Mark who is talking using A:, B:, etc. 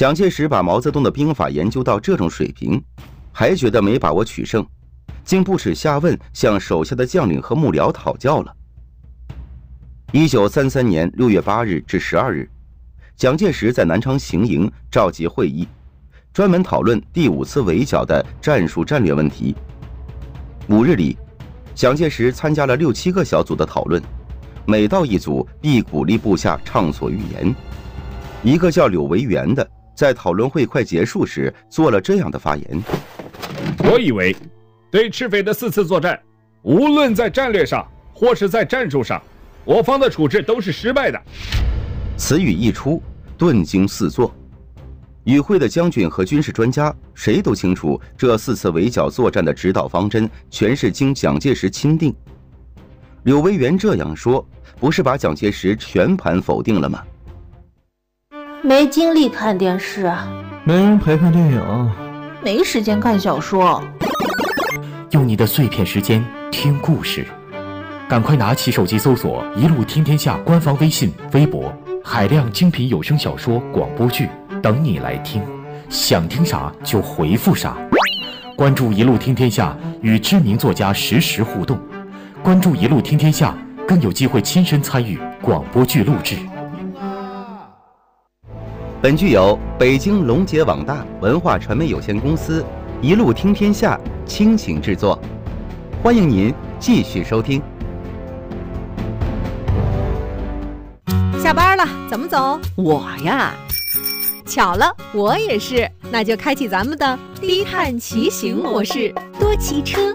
A: 蒋介石把毛泽东的兵法研究到这种水平，还觉得没把握取胜，竟不耻下问，向手下的将领和幕僚讨教了。1933年6月8日至12日，蒋介石在南昌行营召集会议，专门讨论第5次围剿的战术战略问题。5日里，蒋介石参加了6、7个小组的讨论，每到一组必鼓励部下畅所欲言。一个叫柳维元的在讨论会快结束时做了这样的发言：
B: 我以为对赤匪的4次作战，无论在战略上或是在战术上，我方的处置都是失败的。
A: 此语一出，顿惊四座。与会的将军和军事专家谁都清楚，这4次围剿作战的指导方针全是经蒋介石钦定。柳维元这样说，不是把蒋介石全盘否定了吗？
C: 没精力看电视啊，
D: 没人陪看电影，
C: 没时间看小说。
E: 用你的碎片时间听故事，赶快拿起手机搜索“一路听天下”官方微信、微博，海量精品有声小说、广播剧等你来听，想听啥就回复啥。关注“一路听天下”，与知名作家实时互动。关注“一路听天下”，更有机会亲身参与广播剧录制。
A: 本剧由北京龙杰网大文化传媒有限公司一路听天下倾情制作，欢迎您继续收听。
F: 下班了，怎么走？
G: 我呀，
F: 巧了，我也是。那就开启咱们的低碳骑行模式，
H: 多骑车，